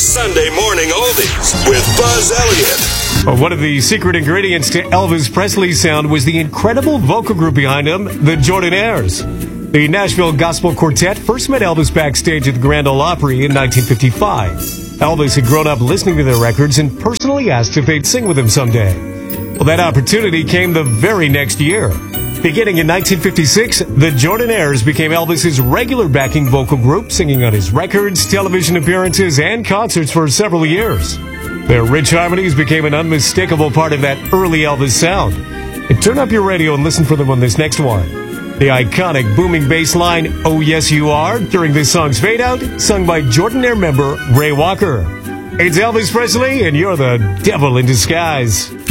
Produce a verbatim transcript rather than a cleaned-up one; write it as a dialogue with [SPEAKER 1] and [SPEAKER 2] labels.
[SPEAKER 1] Sunday Morning Oldies with Buzz Elliott.
[SPEAKER 2] Well, one of the secret ingredients to Elvis Presley's sound was the incredible vocal group behind him, the Jordanaires. The Nashville Gospel Quartet first met Elvis backstage at the Grand Ole Opry in nineteen fifty-five. Elvis had grown up listening to their records and personally asked if they'd sing with him someday. Well, that opportunity came the very next year. Beginning in nineteen fifty-six, the Jordanaires became Elvis's regular backing vocal group, singing on his records, television appearances, and concerts for several years. Their rich harmonies became an unmistakable part of that early Elvis sound. And turn up your radio and listen for them on this next one. The iconic booming bass line, "Oh Yes You Are," during this song's fade out, sung by Jordanaire member Ray Walker. It's Elvis Presley, and you're the devil in disguise.